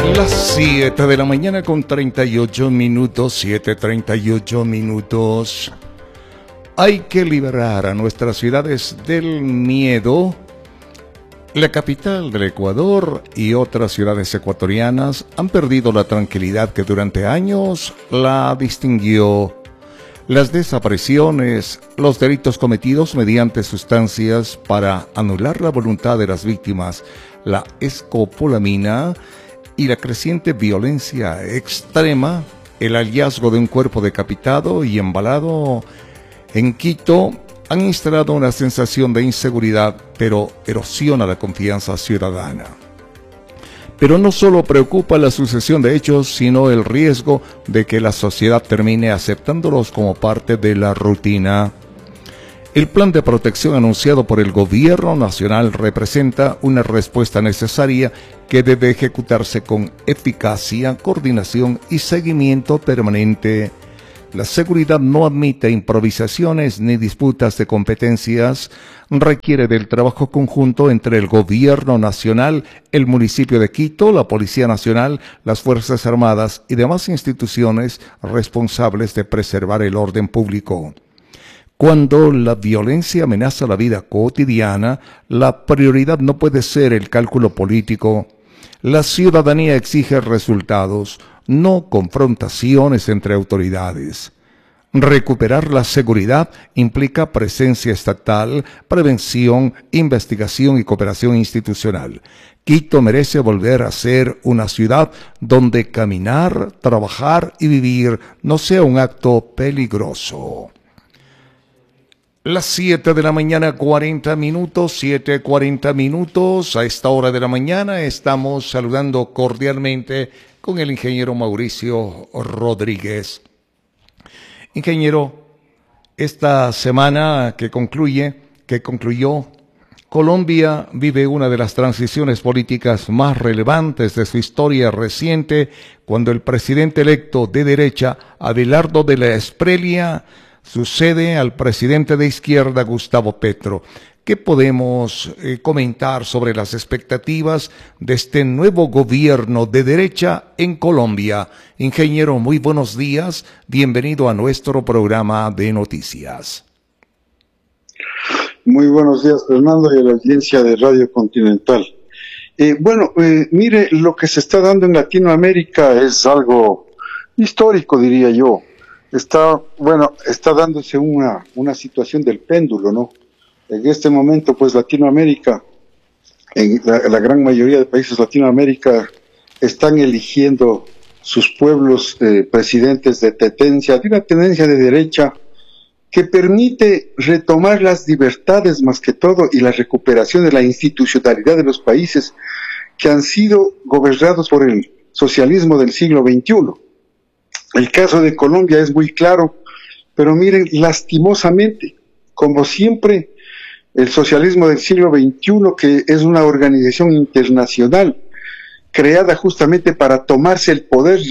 Las 7 de la mañana con 38 minutos, 7:38 minutos. Hay que liberar a nuestras ciudades del miedo. La capital del Ecuador y otras ciudades ecuatorianas han perdido la tranquilidad que durante años la distinguió. Las desapariciones, los delitos cometidos mediante sustancias para anular la voluntad de las víctimas, la escopolamina y la creciente violencia extrema, el hallazgo de un cuerpo decapitado y embalado en Quito, han instalado una sensación de inseguridad, pero erosiona la confianza ciudadana. Pero no solo preocupa la sucesión de hechos, sino el riesgo de que la sociedad termine aceptándolos como parte de la rutina. El plan de protección anunciado por el Gobierno Nacional representa una respuesta necesaria que debe ejecutarse con eficacia, coordinación y seguimiento permanente. La seguridad no admite improvisaciones ni disputas de competencias, requiere del trabajo conjunto entre el Gobierno Nacional, el municipio de Quito, la Policía Nacional, las Fuerzas Armadas y demás instituciones responsables de preservar el orden público. Cuando la violencia amenaza la vida cotidiana, la prioridad no puede ser el cálculo político. La ciudadanía exige resultados, no confrontaciones entre autoridades. Recuperar la seguridad implica presencia estatal, prevención, investigación y cooperación institucional. Quito merece volver a ser una ciudad donde caminar, trabajar y vivir no sea un acto peligroso. Las 7 de la mañana, 40 minutos, 7:40 minutos. A esta hora de la mañana estamos saludando cordialmente con el ingeniero Mauricio Rodríguez. Ingeniero, esta semana que concluyó, Colombia vive una de las transiciones políticas más relevantes de su historia reciente, cuando el presidente electo de derecha, Abelardo de la Espriella, sucede al presidente de izquierda, Gustavo Petro. ¿Qué podemos comentar sobre las expectativas de este nuevo gobierno de derecha en Colombia? Ingeniero, muy buenos días. Bienvenido a nuestro programa de noticias. Muy buenos días, Fernando, y a la audiencia de Radio Continental. Mire, lo que se está dando en Latinoamérica es algo histórico, diría yo. Está dándose una situación del péndulo, ¿no? En este momento, pues Latinoamérica, en la gran mayoría de países de Latinoamérica, están eligiendo sus pueblos presidentes de una tendencia de derecha que permite retomar las libertades más que todo y la recuperación de la institucionalidad de los países que han sido gobernados por el socialismo del siglo XXI. El caso de Colombia es muy claro, pero miren, lastimosamente, como siempre, el socialismo del siglo XXI, que es una organización internacional creada justamente para tomarse el poder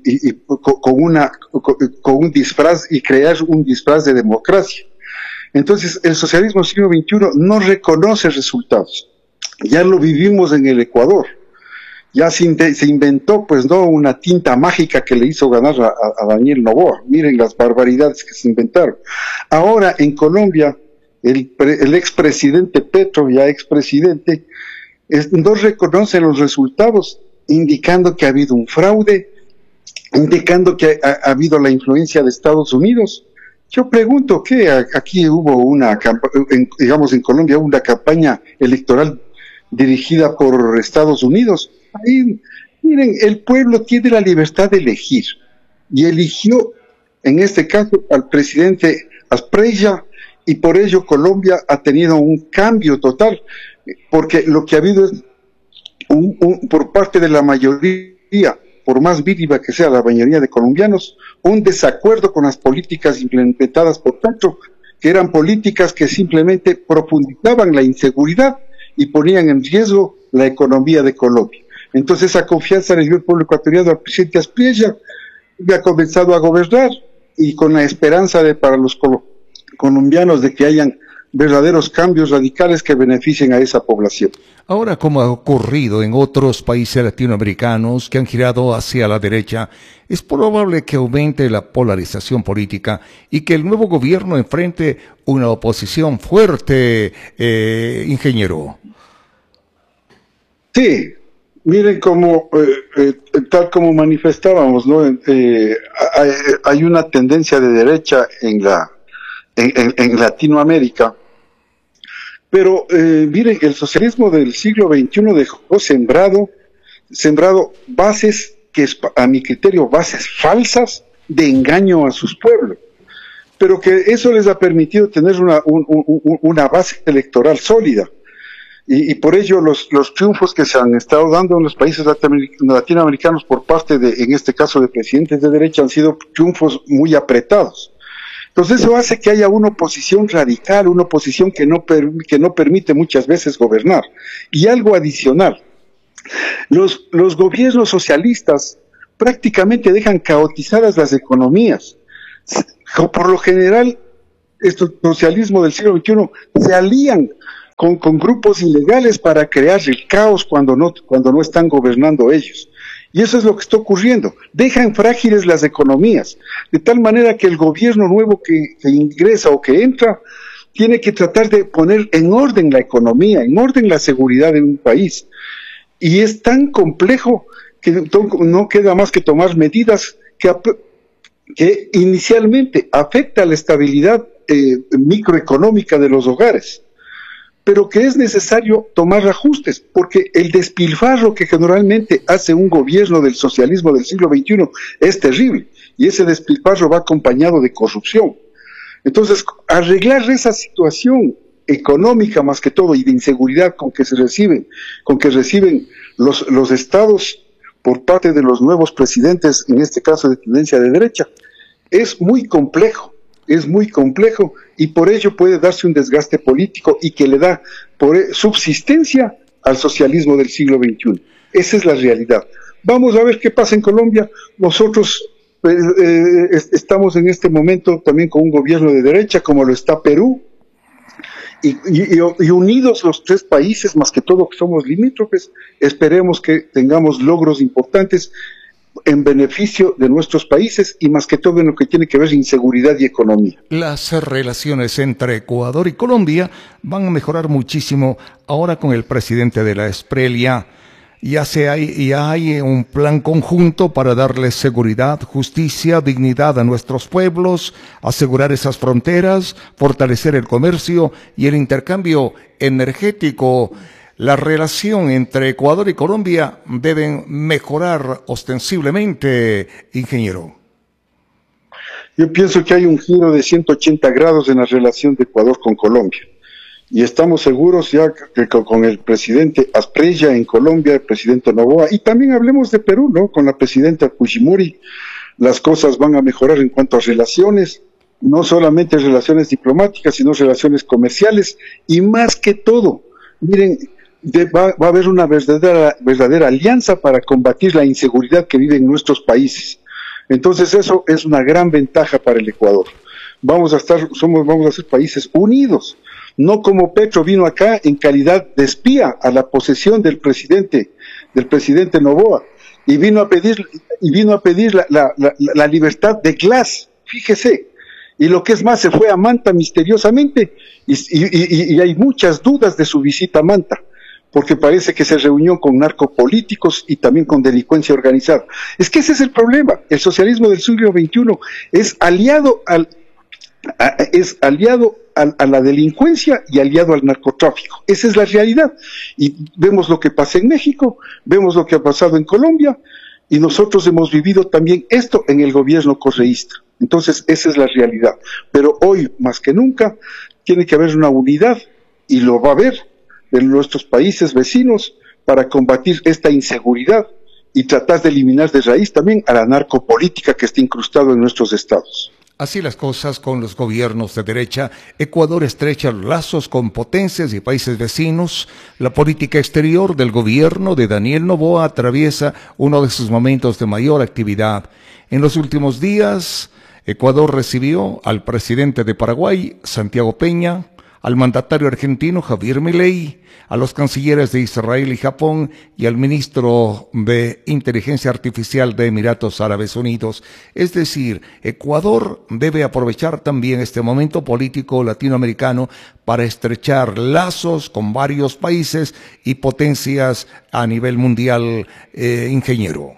con un disfraz y crear un disfraz de democracia. Entonces, el socialismo del siglo XXI no reconoce resultados. Ya lo vivimos en el Ecuador. Ya se inventó, pues no, una tinta mágica que le hizo ganar a Daniel Noboa. Miren las barbaridades que se inventaron. Ahora, en Colombia, el expresidente Petro, ya expresidente, no reconoce los resultados, indicando que ha habido un fraude, indicando que ha habido la influencia de Estados Unidos. Yo pregunto, ¿qué? Aquí hubo en Colombia una campaña electoral dirigida por Estados Unidos. Ahí, miren, el pueblo tiene la libertad de elegir, y eligió, en este caso, al presidente Asprilla, y por ello Colombia ha tenido un cambio total, porque lo que ha habido es por parte de la mayoría, por más víviva que sea la mayoría de colombianos, un desacuerdo con las políticas implementadas por Petro, que eran políticas que simplemente profundizaban la inseguridad y ponían en riesgo la economía de Colombia. Entonces esa confianza le dio el pueblo ecuatoriano al presidente Asprilla, que ha comenzado a gobernar, y con la esperanza para los colombianos de que hayan verdaderos cambios radicales que beneficien a esa población. Ahora, como ha ocurrido en otros países latinoamericanos que han girado hacia la derecha, es probable que aumente la polarización política y que el nuevo gobierno enfrente una oposición fuerte, ingeniero. Sí, miren como, tal como manifestábamos, ¿no? Hay una tendencia de derecha en Latinoamérica. Pero miren, el socialismo del siglo XXI dejó sembrado bases que, a mi criterio, bases falsas de engaño a sus pueblos. Pero que eso les ha permitido tener una base electoral sólida. Y por ello los triunfos que se han estado dando en los países latinoamericanos por parte de, en este caso, de presidentes de derecha, han sido triunfos muy apretados. Entonces eso hace que haya una oposición radical, una oposición que no permite muchas veces gobernar. Y algo adicional, los gobiernos socialistas prácticamente dejan caotizadas las economías. Por lo general, este socialismo del siglo XXI se alían con grupos ilegales para crear el caos cuando no están gobernando ellos. Y eso es lo que está ocurriendo. Dejan frágiles las economías, de tal manera que el gobierno nuevo que ingresa o que entra tiene que tratar de poner en orden la economía, en orden la seguridad de un país. Y es tan complejo que no queda más que tomar medidas que inicialmente afecta la estabilidad microeconómica de los hogares, pero que es necesario tomar ajustes, porque el despilfarro que generalmente hace un gobierno del socialismo del siglo XXI es terrible, y ese despilfarro va acompañado de corrupción. Entonces, arreglar esa situación económica más que todo y de inseguridad con que reciben los estados por parte de los nuevos presidentes, en este caso de tendencia de derecha, es muy complejo. Y por ello puede darse un desgaste político y que le da subsistencia al socialismo del siglo XXI. Esa es la realidad. Vamos a ver qué pasa en Colombia. Nosotros estamos en este momento también con un gobierno de derecha como lo está Perú, y unidos los tres países, más que todo que somos limítrofes, esperemos que tengamos logros importantes en beneficio de nuestros países y más que todo en lo que tiene que ver inseguridad y economía. Las relaciones entre Ecuador y Colombia van a mejorar muchísimo ahora con el presidente de la Esprelia. Ya hay un plan conjunto para darle seguridad, justicia, dignidad a nuestros pueblos, asegurar esas fronteras, fortalecer el comercio y el intercambio energético. La relación entre Ecuador y Colombia deben mejorar ostensiblemente, ingeniero. Yo pienso que hay un giro de 180 grados en la relación de Ecuador con Colombia. Y estamos seguros ya que con el presidente Asprilla en Colombia, el presidente Noboa, y también hablemos de Perú, ¿no? Con la presidenta Fujimori, las cosas van a mejorar en cuanto a relaciones, no solamente relaciones diplomáticas, sino relaciones comerciales, y más que todo, miren, va a haber una verdadera alianza para combatir la inseguridad que viven nuestros países. Entonces eso es una gran ventaja para el Ecuador. Vamos a ser países unidos, no como Petro vino acá en calidad de espía a la posesión del presidente Noboa, y vino a pedir la libertad de Glass, fíjese. Y lo que es más, se fue a Manta misteriosamente, y hay muchas dudas de su visita a Manta, porque parece que se reunió con narcopolíticos y también con delincuencia organizada. Es que ese es el problema. El socialismo del siglo XXI es aliado a la delincuencia y aliado al narcotráfico. Esa es la realidad. Y vemos lo que pasa en México, vemos lo que ha pasado en Colombia, y nosotros hemos vivido también esto en el gobierno correísta. Entonces, esa es la realidad. Pero hoy, más que nunca, tiene que haber una unidad, y lo va a haber, de nuestros países vecinos para combatir esta inseguridad y tratar de eliminar de raíz también a la narcopolítica que está incrustado en nuestros estados. Así las cosas con los gobiernos de derecha. Ecuador estrecha los lazos con potencias y países vecinos. La política exterior del gobierno de Daniel Noboa atraviesa uno de sus momentos de mayor actividad. En los últimos días, Ecuador recibió al presidente de Paraguay, Santiago Peña, al mandatario argentino Javier Milei, a los cancilleres de Israel y Japón y al ministro de Inteligencia Artificial de Emiratos Árabes Unidos. Es decir, Ecuador debe aprovechar también este momento político latinoamericano para estrechar lazos con varios países y potencias a nivel mundial, ingeniero.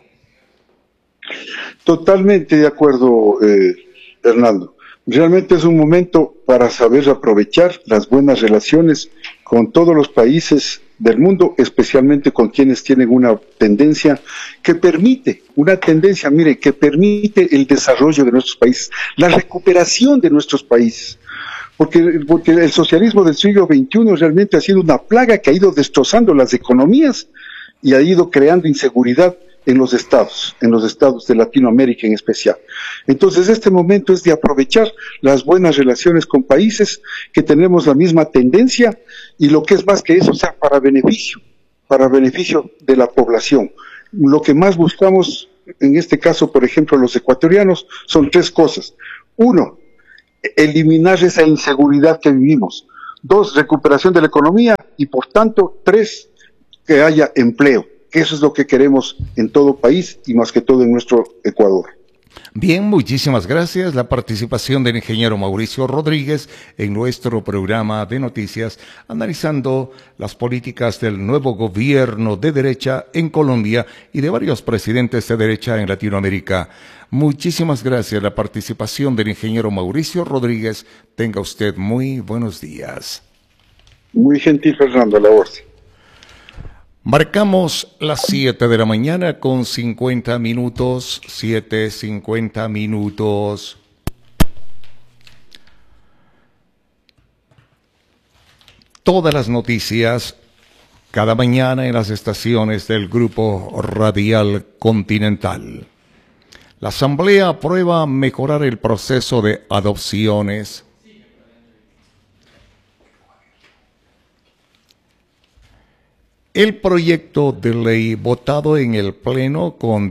Totalmente de acuerdo, Hernando. Realmente es un momento para saber aprovechar las buenas relaciones con todos los países del mundo, especialmente con quienes tienen una tendencia que permite, que permite el desarrollo de nuestros países, la recuperación de nuestros países. Porque el socialismo del siglo XXI realmente ha sido una plaga que ha ido destrozando las economías y ha ido creando inseguridad en los estados de Latinoamérica en especial. Entonces, este momento es de aprovechar las buenas relaciones con países que tenemos la misma tendencia y lo que es más que eso, o sea, para beneficio de la población. Lo que más buscamos, en este caso, por ejemplo, los ecuatorianos, son tres cosas. Uno, eliminar esa inseguridad que vivimos. Dos, recuperación de la economía y, por tanto, tres, que haya empleo. Eso es lo que queremos en todo país y más que todo en nuestro Ecuador. Bien, muchísimas gracias. La participación del ingeniero Mauricio Rodríguez en nuestro programa de noticias, analizando las políticas del nuevo gobierno de derecha en Colombia y de varios presidentes de derecha en Latinoamérica. Muchísimas gracias. La participación del ingeniero Mauricio Rodríguez. Tenga usted muy buenos días. Muy gentil, Fernando, a la orden. Marcamos las 7 de la mañana con 50 minutos, 7:50 minutos. Todas las noticias cada mañana en las estaciones del Grupo Radial Continental. La Asamblea aprueba mejorar el proceso de adopciones. El proyecto de ley votado en el Pleno con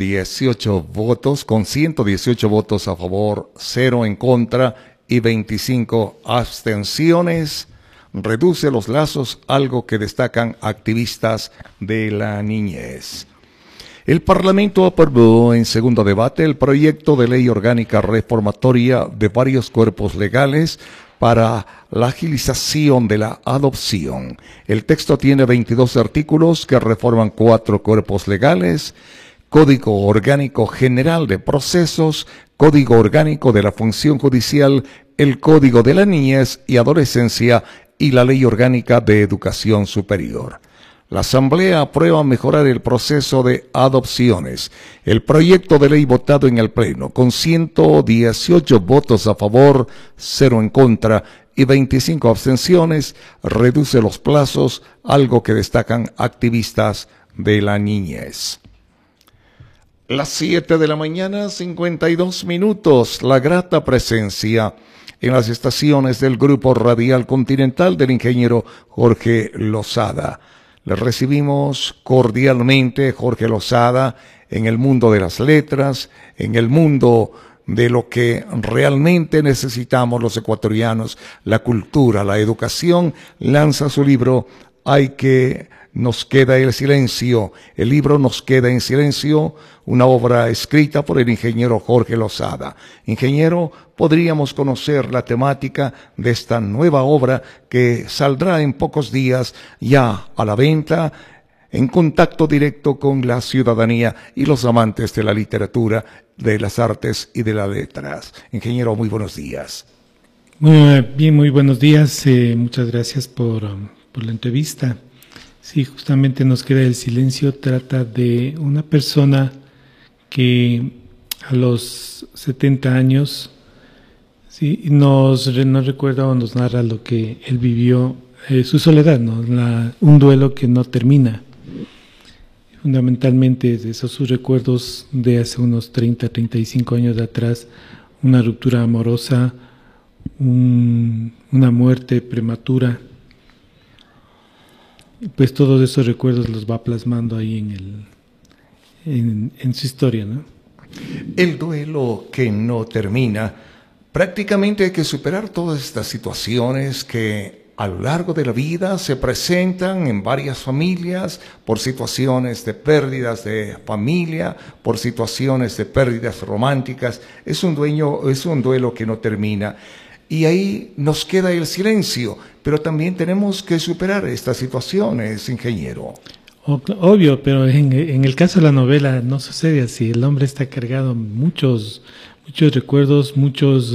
118 votos a favor, 0 en contra y 25 abstenciones, reduce los lazos, algo que destacan activistas de la niñez. El Parlamento aprobó en segundo debate el proyecto de ley orgánica reformatoria de varios cuerpos legales para la agilización de la adopción. El texto tiene 22 artículos que reforman 4 cuerpos legales: Código Orgánico General de Procesos, Código Orgánico de la Función Judicial, el Código de la Niñez y Adolescencia y la Ley Orgánica de Educación Superior. La Asamblea aprueba mejorar el proceso de adopciones. El proyecto de ley votado en el Pleno con 118 votos a favor, 0 en contra y 25 abstenciones reduce los plazos, algo que destacan activistas de la niñez. Las 7 de la mañana, 52 minutos, la grata presencia en las estaciones del Grupo Radial Continental del ingeniero Jorge Lozada. Le recibimos cordialmente, Jorge Lozada, en el mundo de las letras, en el mundo de lo que realmente necesitamos los ecuatorianos, la cultura, la educación. Lanza su libro Nos queda el silencio. El libro Nos queda en silencio, una obra escrita por el ingeniero Jorge Lozada. Ingeniero, podríamos conocer la temática de esta nueva obra que saldrá en pocos días ya a la venta, en contacto directo con la ciudadanía y los amantes de la literatura, de las artes y de las letras. Ingeniero, muy buenos días. Bien, muy buenos días. Muchas gracias por la entrevista. Sí, justamente Nos queda el silencio. Trata de una persona que a los 70 años nos recuerda o nos narra lo que él vivió, su soledad, ¿no? Un duelo que no termina. Fundamentalmente esos sus recuerdos de hace unos 30, 35 años de atrás, una ruptura amorosa, una muerte prematura. Pues todos esos recuerdos los va plasmando ahí en su historia, ¿no? El duelo que no termina. Prácticamente hay que superar todas estas situaciones que a lo largo de la vida se presentan en varias familias por situaciones de pérdidas de familia, por situaciones de pérdidas románticas. Es un duelo que no termina. Y ahí nos queda el silencio, pero también tenemos que superar estas situaciones, ingeniero. Obvio, pero en el caso de la novela no sucede así. El hombre está cargado muchos recuerdos, muchos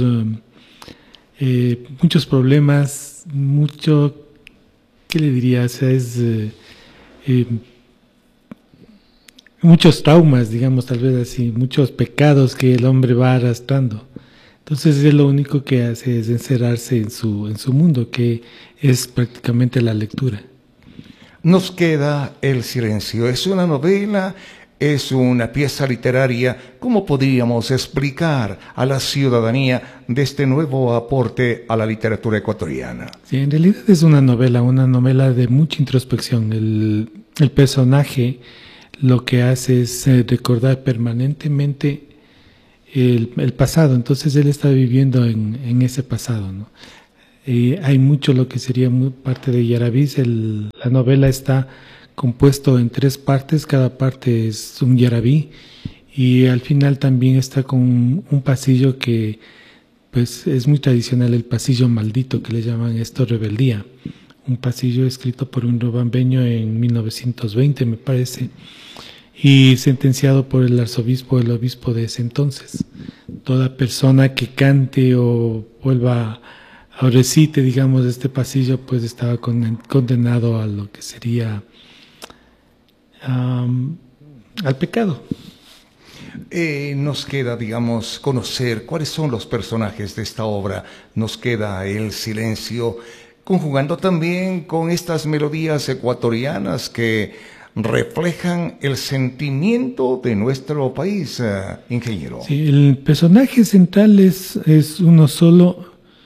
problemas, ¿qué le diría? O sea, muchos traumas, digamos, tal vez así, muchos pecados que el hombre va arrastrando. Entonces él lo único que hace es encerrarse en su mundo, que es prácticamente la lectura. Nos queda el silencio. Es una novela, es una pieza literaria. ¿Cómo podríamos explicar a la ciudadanía de este nuevo aporte a la literatura ecuatoriana? Sí, en realidad es una novela de mucha introspección. El personaje lo que hace es recordar permanentemente el pasado. Entonces él está viviendo en ese pasado, ¿no? Hay mucho lo que sería parte de Yarabís. La novela está compuesto en 3 partes, cada parte es un yarabí, y al final también está con un pasillo que pues es muy tradicional, el pasillo maldito, que le llaman esto rebeldía, un pasillo escrito por un robambeño en 1920 me parece, y sentenciado por el obispo de ese entonces. Toda persona que cante o vuelva o recite, digamos, este pasillo, pues estaba condenado a lo que sería al pecado. Nos queda, digamos, conocer cuáles son los personajes de esta obra. Nos queda el silencio, conjugando también con estas melodías ecuatorianas que reflejan el sentimiento de nuestro país, ingeniero. Sí, el personaje central es uno solo.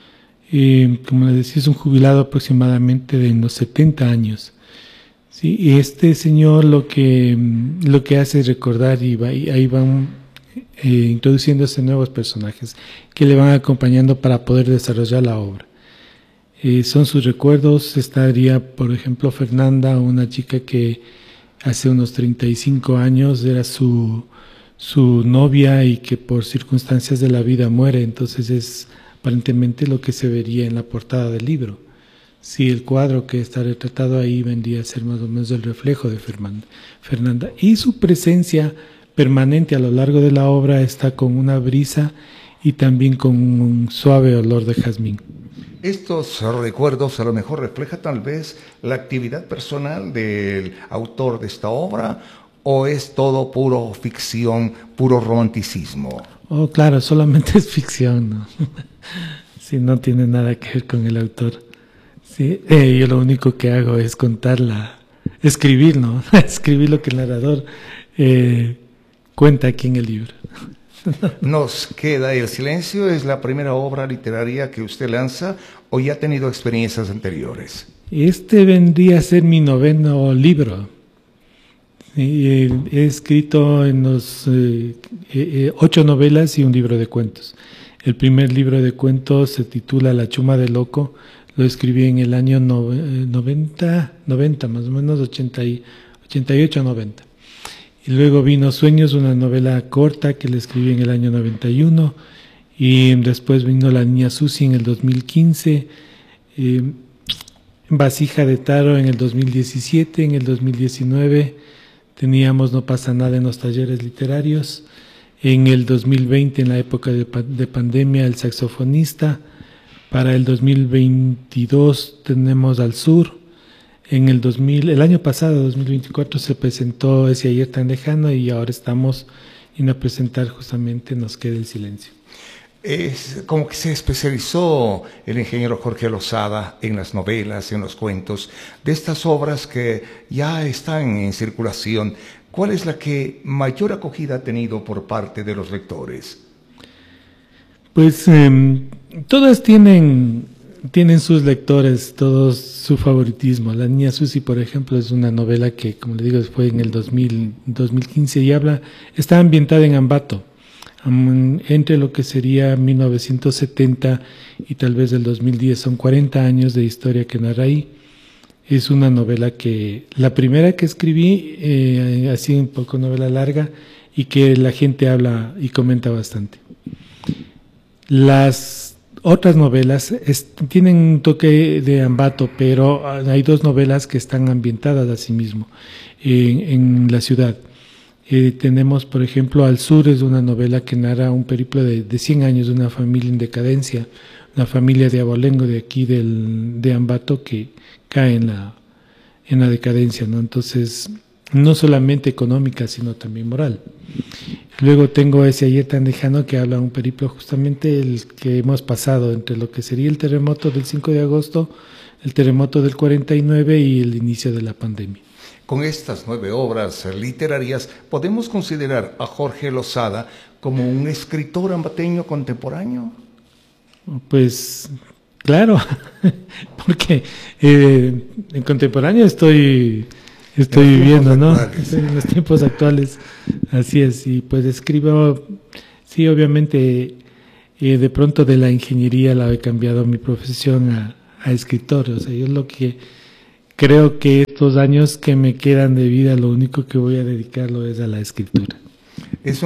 Como les decía, es un jubilado aproximadamente de unos 70 años. Sí, y este señor lo que hace es recordar y ahí van introduciéndose nuevos personajes que le van acompañando para poder desarrollar la obra. Son sus recuerdos. Estaría, por ejemplo, Fernanda, una chica que hace unos 35 años era su novia y que por circunstancias de la vida muere. Entonces es aparentemente lo que se vería en la portada del libro. Sí, el cuadro que está retratado ahí vendría a ser más o menos el reflejo de Fernanda. Y su presencia permanente a lo largo de la obra está con una brisa y también con un suave olor de jazmín. Estos recuerdos a lo mejor reflejan tal vez la actividad personal del autor de esta obra, ¿o es todo puro ficción, puro romanticismo? Oh, claro, solamente es ficción, ¿no? Sí, no tiene nada que ver con el autor. Sí, yo lo único que hago es escribir, ¿no? Escribir lo que el narrador cuenta aquí en el libro. Nos queda el silencio. ¿Es la primera obra literaria que usted lanza o ya ha tenido experiencias anteriores? Este vendría a ser mi 9º libro. He escrito en los 8 novelas y un libro de cuentos. El primer libro de cuentos se titula La Chuma de Loco. Lo escribí en el año 90 más o menos, 88-90. Y luego vino Sueños, una novela corta que le escribí en el año 91. Y después vino La Niña Susi en el 2015. Vasija de Taro en el 2017. En el 2019 teníamos No pasa nada en los talleres literarios. En el 2020, en la época de pandemia, El saxofonista. Para el 2022 tenemos Al Sur. El año pasado, 2024, se presentó Ese ayer tan lejano y ahora estamos en a presentar justamente Nos queda el silencio. Es como que se especializó el ingeniero Jorge Lozada en las novelas, en los cuentos. De estas obras que ya están en circulación, ¿cuál es la que mayor acogida ha tenido por parte de los lectores? Pues todas tienen sus lectores, todos su favoritismo. La Niña Susi, por ejemplo, es una novela que, como le digo, fue en el 2015 y está ambientada en Ambato. entre lo que sería 1970 y tal vez el 2010. Son 40 años de historia que narra ahí. Es una novela que, la primera que escribí, así un poco novela larga, y que la gente habla y comenta bastante. Las otras novelas tienen un toque de Ambato, pero hay dos novelas que están ambientadas a sí mismo en la ciudad. Tenemos, por ejemplo, Al Sur, es una novela que narra un periplo de 100 años de una familia en decadencia, una familia de abolengo de aquí de Ambato que cae en la decadencia, ¿no? Entonces, no solamente económica, sino también moral. Luego tengo ese Ayer tan lejano, que habla un periplo justamente el que hemos pasado entre lo que sería el terremoto del 5 de agosto, el terremoto del 49 y el inicio de la pandemia. Con estas 9 obras literarias, ¿podemos considerar a Jorge Losada como un escritor ambateño contemporáneo? Pues claro, porque en contemporáneo estoy viviendo, ¿no? En los tiempos actuales, así es. Y pues escribo, sí, obviamente, de pronto de la ingeniería la he cambiado mi profesión a escritor. O sea, yo lo que creo que estos años que me quedan de vida, lo único que voy a dedicarlo es a la escritura. Es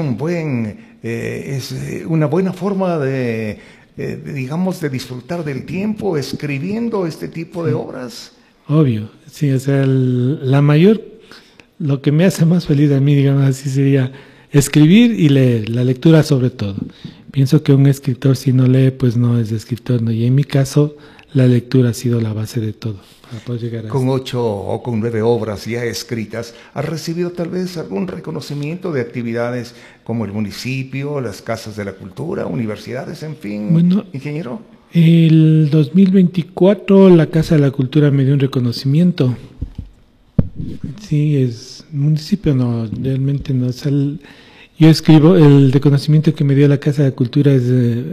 una buena forma digamos, de disfrutar del tiempo escribiendo este tipo de obras. Obvio, sí, o sea, lo que me hace más feliz a mí, digamos así, sería escribir y leer, la lectura sobre todo. Pienso que un escritor, si no lee, pues no es escritor, ¿no? Y en mi caso, la lectura ha sido la base de todo. Para poder llegar a con 8 o con 9 obras ya escritas, ¿has recibido tal vez algún reconocimiento de actividades como el municipio, las casas de la cultura, universidades, en fin, bueno, ingeniero? El 2024 la Casa de la Cultura me dio un reconocimiento. Sí, es municipio, no, realmente no. O sea, yo escribo, el reconocimiento que me dio la Casa de la Cultura es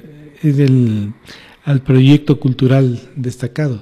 al proyecto cultural destacado.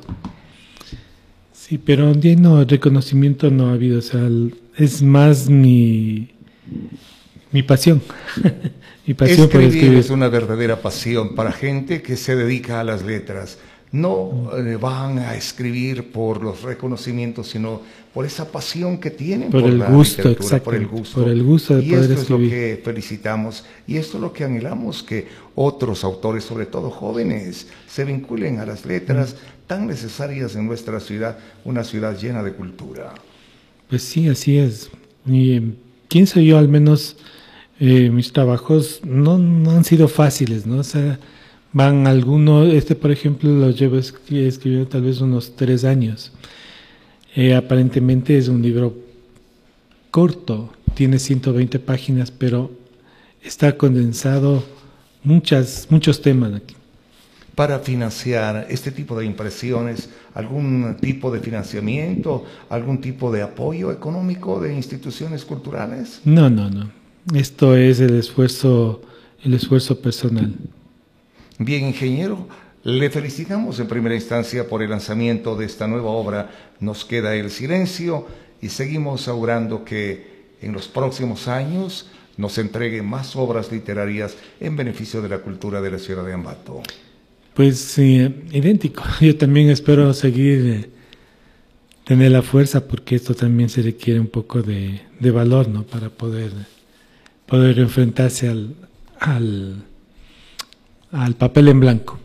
Sí, pero no, reconocimiento no ha habido, o sea, es más mi pasión. Mi pasión por escribir es una verdadera pasión para gente que se dedica a las letras. No van a escribir por los reconocimientos, sino por esa pasión que tienen por el la gusto, literatura, exacto, por el gusto. Por el gusto de y poder esto escribir. Es lo que felicitamos y esto es lo que anhelamos, que otros autores, sobre todo jóvenes, se vinculen a las letras tan necesarias en nuestra ciudad, una ciudad llena de cultura. Pues sí, así es. Y pienso yo, al menos mis trabajos no han sido fáciles, ¿no? O sea, van algunos, por ejemplo lo llevo escribiendo tal vez unos 3 años. Aparentemente es un libro corto, tiene 120 páginas, pero está condensado muchos temas aquí. Para financiar este tipo de impresiones, algún tipo de financiamiento, algún tipo de apoyo económico de instituciones culturales? No. Esto es el esfuerzo personal. Bien, ingeniero, le felicitamos en primera instancia por el lanzamiento de esta nueva obra, Nos queda el silencio, y seguimos augurando que en los próximos años nos entregue más obras literarias en beneficio de la cultura de la ciudad de Ambato. Pues sí, idéntico. Yo también espero seguir tener la fuerza, porque esto también se requiere un poco de valor, ¿no? Para poder enfrentarse al papel en blanco.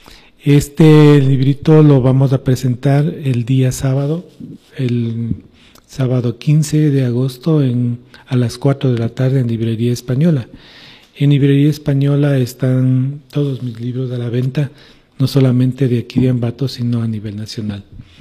Este librito lo vamos a presentar el día sábado, el sábado 15 de agosto a las 4 de la tarde en Librería Española. En Librería Española están todos mis libros a la venta, no solamente de aquí de Ambato, sino a nivel nacional.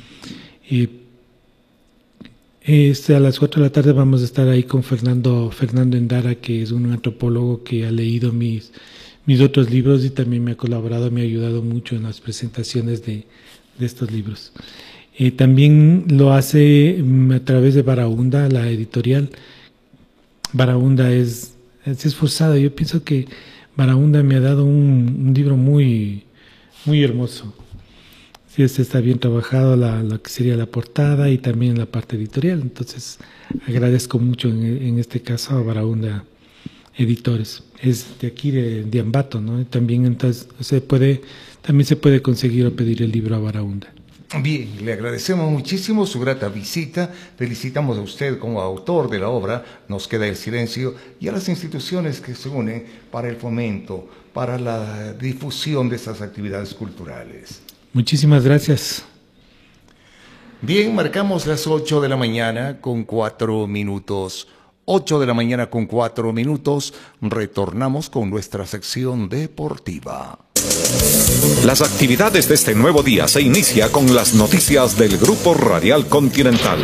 A las 4 de la tarde vamos a estar ahí con Fernando Endara, que es un antropólogo que ha leído mis otros libros y también me ha colaborado, me ha ayudado mucho en las presentaciones de estos libros. También lo hace a través de Barahunda, la editorial. Barahunda es esforzada. Yo pienso que Barahunda me ha dado un libro muy, muy hermoso. Sí, está bien trabajado lo que sería la portada y también la parte editorial. Entonces agradezco mucho en este caso a Barahunda Editores. Es de aquí, de Ambato, ¿no? También entonces también se puede conseguir o pedir el libro a Barahunda. Bien, le agradecemos muchísimo su grata visita, felicitamos a usted como autor de la obra, Nos queda el silencio, y a las instituciones que se unen para el fomento, para la difusión de estas actividades culturales. Muchísimas gracias. Bien, marcamos las 8 de la mañana con 4 minutos. 8 de la mañana con 4 minutos, retornamos con nuestra sección deportiva. Las actividades de este nuevo día se inicia con las noticias del Grupo Radial Continental.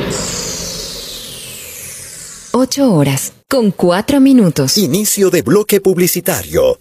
8 horas con 4 minutos. Inicio de bloque publicitario.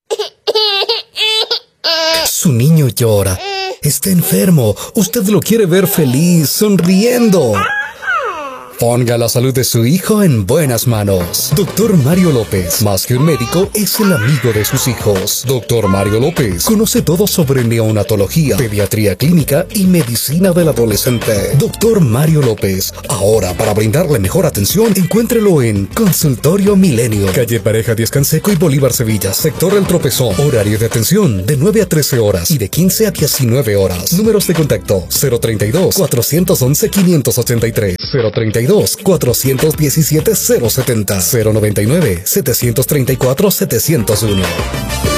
Su niño llora. Está enfermo. Usted lo quiere ver feliz, sonriendo. Ponga la salud de su hijo en buenas manos. Doctor Mario López, más que un médico, es el amigo de sus hijos. Doctor Mario López conoce todo sobre neonatología, pediatría clínica y medicina del adolescente. Doctor Mario López, ahora para brindarle mejor atención, encuéntrelo en Consultorio Milenio, calle Pareja Díaz Canseco y Bolívar Sevilla, sector El Tropezón. Horario de atención de 9 a 13 horas y de 15 a 19 horas. Números de contacto 032-411-583, 032-417-070, 099-734-701.